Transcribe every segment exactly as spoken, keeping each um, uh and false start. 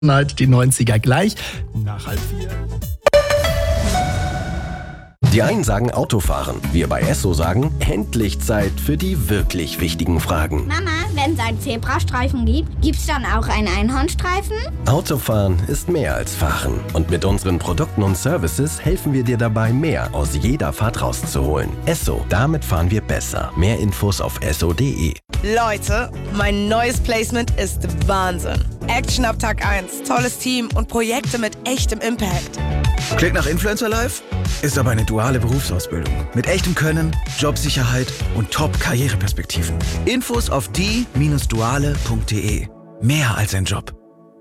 Die neunziger gleich nach halb vier. Die einen sagen Autofahren, wir bei Esso sagen, endlich Zeit für die wirklich wichtigen Fragen. Mama, wenn es einen Zebrastreifen gibt, gibt's dann auch einen Einhornstreifen? Autofahren ist mehr als Fahren. Und mit unseren Produkten und Services helfen wir dir dabei, mehr aus jeder Fahrt rauszuholen. Esso, damit fahren wir besser. Mehr Infos auf esso punkt de. Leute, mein neues Placement ist Wahnsinn. Action ab Tag eins, tolles Team und Projekte mit echtem Impact. Klingt nach Influencer Life? Ist aber eine duale Berufsausbildung. Mit echtem Können, Jobsicherheit und Top-Karriereperspektiven. Infos auf die Bindestrich duale punkt de. Mehr als ein Job.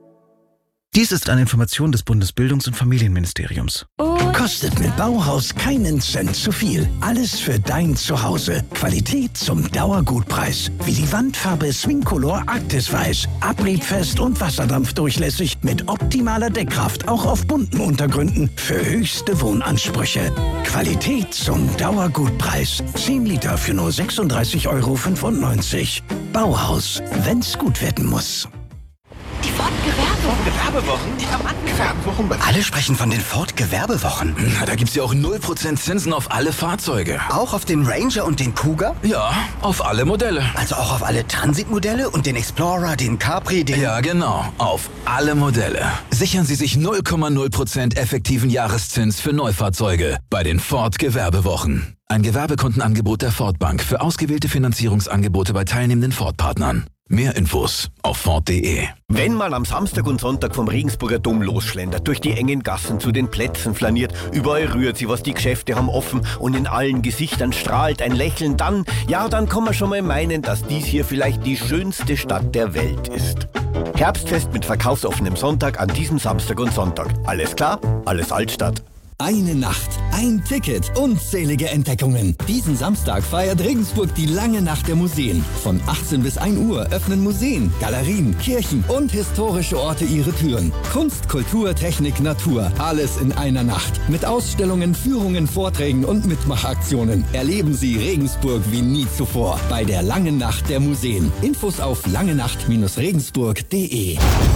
Dies ist eine Information des Bundesbildungs- und Familienministeriums. Kostet mit Bauhaus keinen Cent zu viel. Alles für dein Zuhause. Qualität zum Dauergutpreis. Wie die Wandfarbe Swingcolor Arktis Weiß. Abriebfest und wasserdampfdurchlässig mit optimaler Deckkraft. Auch auf bunten Untergründen für höchste Wohnansprüche. Qualität zum Dauergutpreis. zehn Liter für nur sechsunddreißig Euro fünfundneunzig. Bauhaus, wenn's gut werden muss. Die Ford-Gewerbewochen. Gewerbewochen? Ja, Mann. Gewerbewochen? Alle sprechen von den Ford-Gewerbewochen. Na, da gibt's ja auch null Prozent Zinsen auf alle Fahrzeuge. Auch auf den Ranger und den Kuga? Ja, auf alle Modelle. Also auch auf alle Transit-Modelle und den Explorer, den Capri, den... Ja, genau. Auf alle Modelle. Sichern Sie sich null Komma null Prozent effektiven Jahreszins für Neufahrzeuge bei den Ford-Gewerbewochen. Ein Gewerbekundenangebot der Ford Bank für ausgewählte Finanzierungsangebote bei teilnehmenden Ford-Partnern. Mehr Infos auf ford punkt de. Wenn man am Samstag und Sonntag vom Regensburger Dom losschlendert, durch die engen Gassen zu den Plätzen flaniert, überall rührt sie was, die Geschäfte haben offen und in allen Gesichtern strahlt ein Lächeln, dann, ja, dann kann man schon mal meinen, dass dies hier vielleicht die schönste Stadt der Welt ist. Herbstfest mit verkaufsoffenem Sonntag an diesem Samstag und Sonntag. Alles klar? Alles Altstadt. Eine Nacht, ein Ticket, unzählige Entdeckungen. Diesen Samstag feiert Regensburg die lange Nacht der Museen. Von achtzehn bis ein Uhr öffnen Museen, Galerien, Kirchen und historische Orte ihre Türen. Kunst, Kultur, Technik, Natur, alles in einer Nacht. Mit Ausstellungen, Führungen, Vorträgen und Mitmachaktionen erleben Sie Regensburg wie nie zuvor bei der langen Nacht der Museen. Infos auf langenacht Bindestrich regensburg punkt de.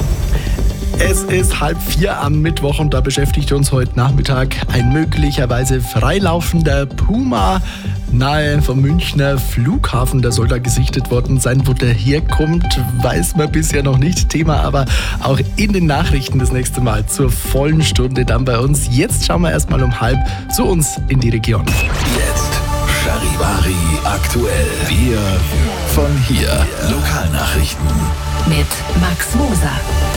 Es ist halb vier am Mittwoch und da beschäftigt uns heute Nachmittag ein möglicherweise freilaufender Puma nahe vom Münchner Flughafen. Der soll da gesichtet worden sein. Wo der herkommt, weiß man bisher noch nicht. Thema aber auch in den Nachrichten das nächste Mal zur vollen Stunde dann bei uns. Jetzt schauen wir erstmal um halb zu uns in die Region. Jetzt Charivari aktuell. Wir von hier. Lokalnachrichten. Mit Max Moser.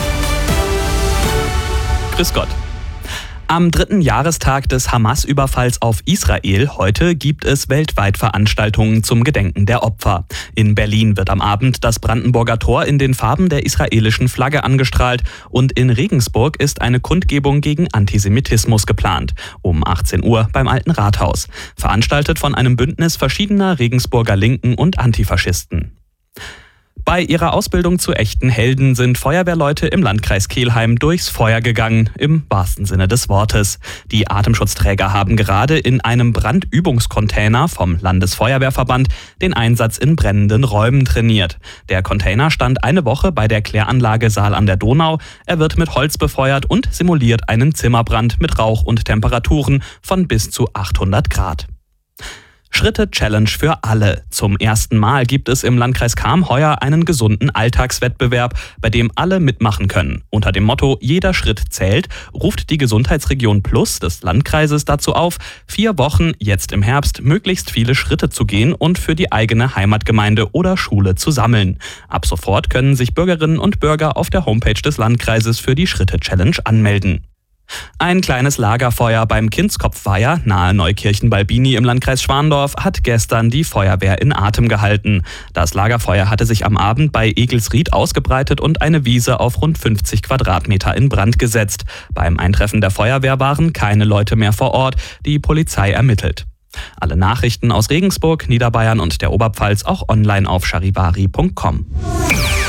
Grüß Gott. Am dritten Jahrestag des Hamas-Überfalls auf Israel heute gibt es weltweit Veranstaltungen zum Gedenken der Opfer. In Berlin wird am Abend das Brandenburger Tor in den Farben der israelischen Flagge angestrahlt und in Regensburg ist eine Kundgebung gegen Antisemitismus geplant. Um achtzehn Uhr beim Alten Rathaus. Veranstaltet von einem Bündnis verschiedener Regensburger Linken und Antifaschisten. Bei ihrer Ausbildung zu echten Helden sind Feuerwehrleute im Landkreis Kelheim durchs Feuer gegangen, im wahrsten Sinne des Wortes. Die Atemschutzträger haben gerade in einem Brandübungscontainer vom Landesfeuerwehrverband den Einsatz in brennenden Räumen trainiert. Der Container stand eine Woche bei der Kläranlage Saal an der Donau. Er wird mit Holz befeuert und simuliert einen Zimmerbrand mit Rauch und Temperaturen von bis zu achthundert Grad. Schritte-Challenge für alle. Zum ersten Mal gibt es im Landkreis Cham heuer einen gesunden Alltagswettbewerb, bei dem alle mitmachen können. Unter dem Motto "Jeder Schritt zählt" ruft die Gesundheitsregion Plus des Landkreises dazu auf, vier Wochen, jetzt im Herbst, möglichst viele Schritte zu gehen und für die eigene Heimatgemeinde oder Schule zu sammeln. Ab sofort können sich Bürgerinnen und Bürger auf der Homepage des Landkreises für die Schritte-Challenge anmelden. Ein kleines Lagerfeuer beim Kindskopfweiher nahe Neukirchen-Balbini im Landkreis Schwandorf hat gestern die Feuerwehr in Atem gehalten. Das Lagerfeuer hatte sich am Abend bei Egelsried ausgebreitet und eine Wiese auf rund fünfzig Quadratmeter in Brand gesetzt. Beim Eintreffen der Feuerwehr waren keine Leute mehr vor Ort, die Polizei ermittelt. Alle Nachrichten aus Regensburg, Niederbayern und der Oberpfalz auch online auf charivari punkt com.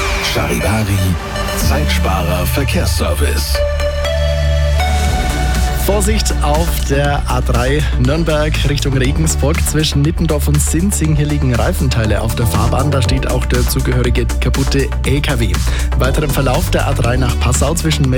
Charivari, Zeitsparer Verkehrsservice. Vorsicht auf der A drei Nürnberg Richtung Regensburg. Zwischen Nittendorf und Sinzing hier liegen Reifenteile auf der Fahrbahn. Da steht auch der zugehörige kaputte L K W. Weiter im Verlauf der A drei nach Passau zwischen